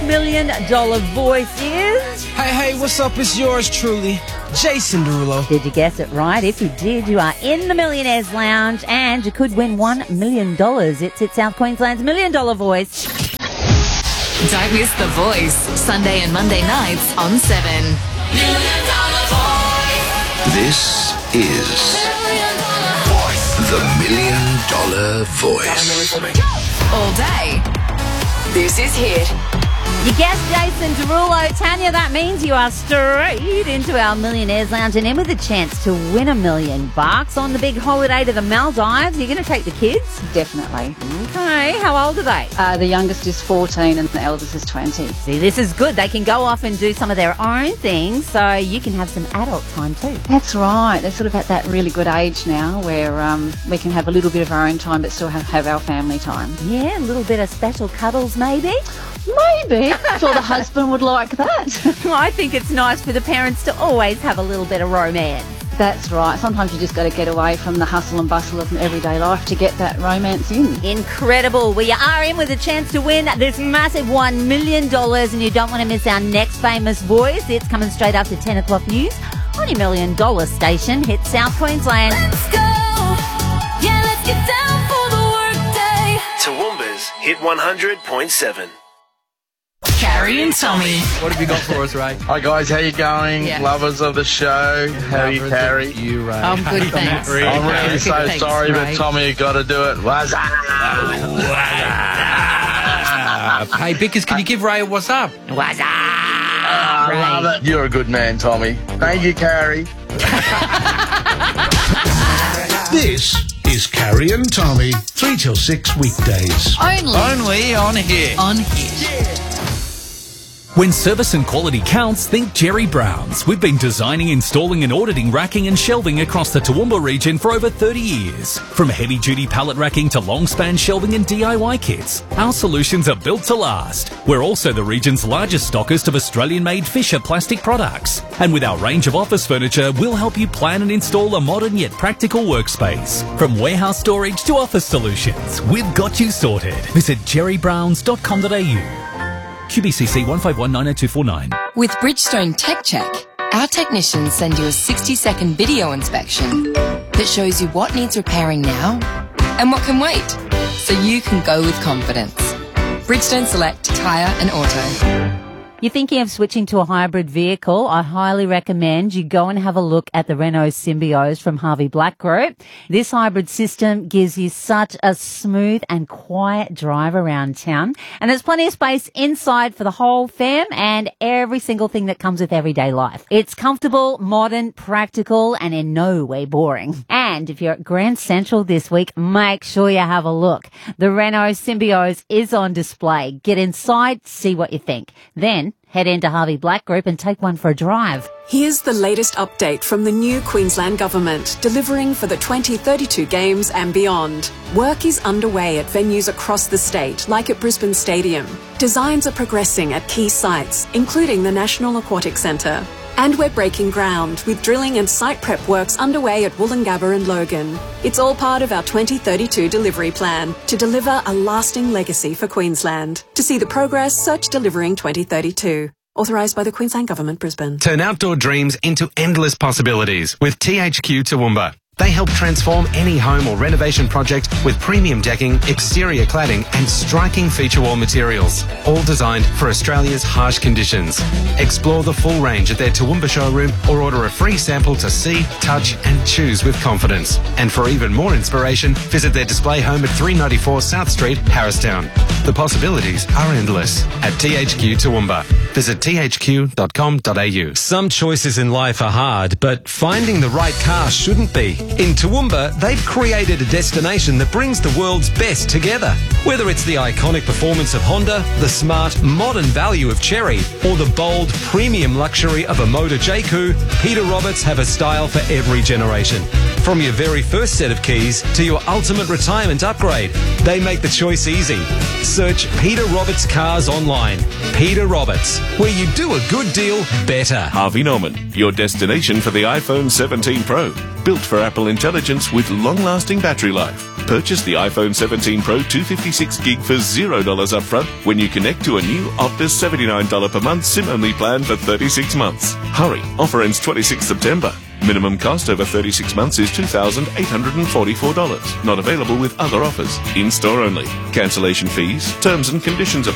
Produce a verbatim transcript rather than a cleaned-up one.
million dollar voice is... Hey, hey, what's up? It's yours truly, Jason Derulo. Did you guess it right? If you did, you are in the Millionaires Lounge and you could win one million dollars. It's It's South Queensland's Million Dollar Voice. Don't miss The Voice, Sunday and Monday nights on seven. Million Dollar Voice. This is the Million Dollar Voice. All day. This is Hit. You guessed Jason Derulo. Tanya, that means you are straight into our Millionaires Lounge and in with a chance to win a million bucks on the big holiday to the Maldives. You're going to take the kids? Definitely. Okay. How old are they? Uh, the youngest is fourteen and the eldest is twenty. See, this is good. They can go off and do some of their own things, so you can have some adult time too. That's right. They're sort of at that really good age now where um, we can have a little bit of our own time but still have, have our family time. Yeah, a little bit of special cuddles maybe. Maybe. I'm sure the husband would like that. I think it's nice for the parents to always have a little bit of romance. That's right. Sometimes you just got to get away from the hustle and bustle of everyday life to get that romance in. Incredible. We are in with a chance to win this massive one million dollars and you don't want to miss our next famous voice. It's coming straight after ten o'clock news on your Million Dollar station, Hit South Queensland. Let's go. Yeah, let's get down for the workday. Toowoomba's Hit one hundred point seven. Carrie and Tommy. What have you got for us, Ray? Hi guys, how you going? Yeah. Lovers of the show. How are you, Carrie? You, Ray. I'm good, thanks. I'm really so Thanks, sorry, Ray. but Tommy, you got to do it. What's up? Hey, Bickers, can you give Ray a what's up? What's up? I love it. You're a good man, Tommy. Thank you, Carrie. This is Carrie and Tommy, three till six weekdays. Only. Only on here. On Hit. When service and quality counts, think Jerry Brown's. We've been designing, installing and auditing racking and shelving across the Toowoomba region for over thirty years. From heavy-duty pallet racking to long-span shelving and D I Y kits, our solutions are built to last. We're also the region's largest stockist of Australian-made Fisher plastic products. And with our range of office furniture, we'll help you plan and install a modern yet practical workspace. From warehouse storage to office solutions, we've got you sorted. Visit jerry browns dot com dot a u. Q B C C one five one nine zero two four nine. With Bridgestone Tech Check, our technicians send you a sixty second video inspection that shows you what needs repairing now and what can wait, so you can go with confidence. Bridgestone Select Tyre and Auto. You're thinking of switching to a hybrid vehicle? I highly recommend you go and have a look at the Renault Symbioz from Harvey Black Group. This hybrid system gives you such a smooth and quiet drive around town. And there's plenty of space inside for the whole fam and every single thing that comes with everyday life. It's comfortable, modern, practical, and in no way boring. And if you're at Grand Central this week, make sure you have a look. The Renault Symbioz is on display. Get inside, see what you think. Then head into Harvey Black Group and take one for a drive. Here's the latest update from the new Queensland Government, delivering for the twenty thirty-two Games and beyond. Work is underway at venues across the state, like at Brisbane Stadium. Designs are progressing at key sites, including the National Aquatic Centre. And we're breaking ground, with drilling and site prep works underway at Woolloongabba and Logan. It's all part of our twenty thirty-two delivery plan, to deliver a lasting legacy for Queensland. To see the progress, search Delivering twenty thirty-two. Authorised by the Queensland Government, Brisbane. Turn outdoor dreams into endless possibilities with T H Q Toowoomba. They help transform any home or renovation project with premium decking, exterior cladding and striking feature wall materials, all designed for Australia's harsh conditions. Explore the full range at their Toowoomba showroom or order a free sample to see, touch and choose with confidence. And for even more inspiration, visit their display home at three ninety-four South Street, Harristown. The possibilities are endless at T H Q Toowoomba. Visit t h q dot com dot a u. Some choices in life are hard, but finding the right car shouldn't be. In Toowoomba, they've created a destination that brings the world's best together. Whether it's the iconic performance of Honda, the smart, modern value of Chery, or the bold, premium luxury of a Motor J Q, Peter Roberts have a style for every generation. From your very first set of keys to your ultimate retirement upgrade, they make the choice easy. Search Peter Roberts Cars online. Peter Roberts, where you do a good deal better. Harvey Norman, your destination for the iPhone seventeen Pro. Built for Apple Intelligence with long-lasting battery life. Purchase the iPhone seventeen Pro two fifty-six gig for zero dollars upfront when you connect to a new Optus seventy-nine dollars per month SIM-only plan for thirty-six months. Hurry, offer ends twenty-sixth September. Minimum cost over thirty-six months is two thousand eight hundred forty-four dollars. Not available with other offers. In-store only. Cancellation fees, terms and conditions apply.